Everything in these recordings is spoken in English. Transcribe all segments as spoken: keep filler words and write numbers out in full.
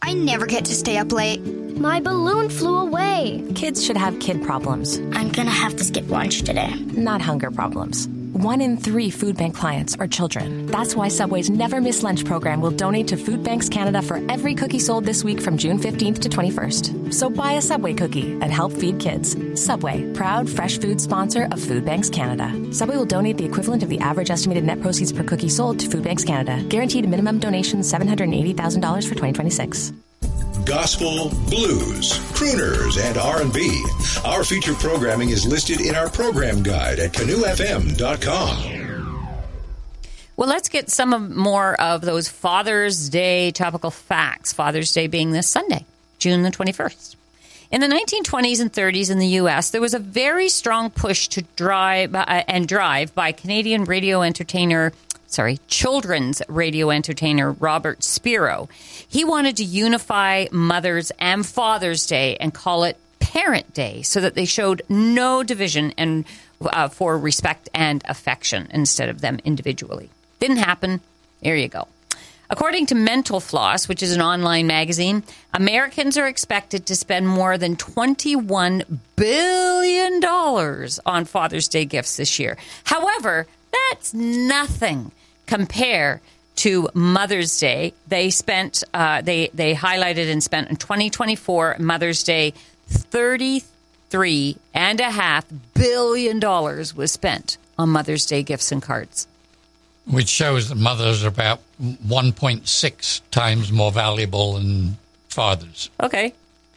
I never get to stay up late. My balloon flew away. Kids should have kid problems. I'm gonna have to skip lunch today. Not hunger problems. One in three food bank clients are children. That's why Subway's Never Miss Lunch program will donate to Food Banks Canada for every cookie sold this week from June fifteenth to twenty-first. So buy a Subway cookie and help feed kids. Subway, proud fresh food sponsor of Food Banks Canada. Subway will donate the equivalent of the average estimated net proceeds per cookie sold to Food Banks Canada. Guaranteed minimum donation seven hundred eighty thousand dollars for twenty twenty-six. Gospel, blues, crooners, and R and B. Our feature programming is listed in our program guide at canoe f m dot com. Well, let's get some of, more of those Father's Day topical facts. Father's Day being this Sunday, June the twenty-first. In the nineteen twenties and thirties in the U S, there was a very strong push to drive uh, and drive by Canadian radio entertainer Sorry, children's radio entertainer Robert Spiro. He wanted to unify Mother's and Father's Day and call it Parent Day so that they showed no division and uh, for respect and affection instead of them individually. Didn't happen. There you go. According to Mental Floss, which is an online magazine, Americans are expected to spend more than twenty-one billion dollars on Father's Day gifts this year. However, that's nothing compare to Mother's Day. They spent, uh, they they highlighted and spent in twenty twenty-four Mother's Day, thirty-three and a half billion dollars was spent on Mother's Day gifts and cards, which shows that mothers are about one point six times more valuable than fathers. Okay.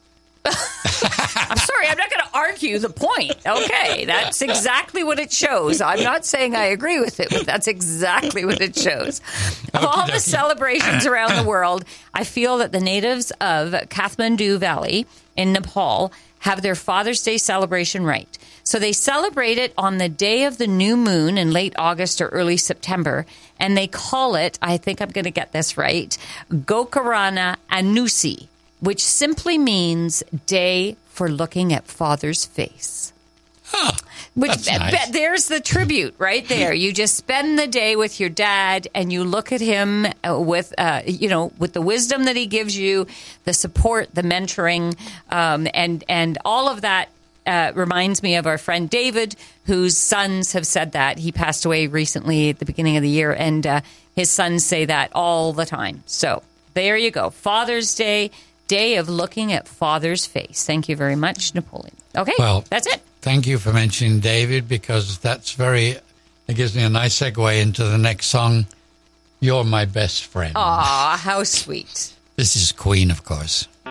I'm sorry, I'm not going to argue the point. Okay, that's exactly what it shows. I'm not saying I agree with it, but that's exactly what it shows. Of all the celebrations around the world, I feel that the natives of Kathmandu Valley in Nepal have their Father's Day celebration right. So they celebrate it on the day of the new moon in late August or early September, and they call it, I think I'm going to get this right, Gokarana Anusi, which simply means day for looking at Father's face. Oh, which that's nice. b- there's the tribute right there. You just spend the day with your dad, and you look at him with, uh, you know, with the wisdom that he gives you, the support, the mentoring, um, and and all of that. Uh, reminds me of our friend David, whose sons have said that. He passed away recently at the beginning of the year, and uh, his sons say that all the time. So there you go. Father's Day. Day of looking at Father's face. Thank you very much, Napoleon. Okay, well, that's it. Thank you for mentioning David, because that's very, it gives me a nice segue into the next song, You're My Best Friend. Aw, how sweet. This is Queen, of course.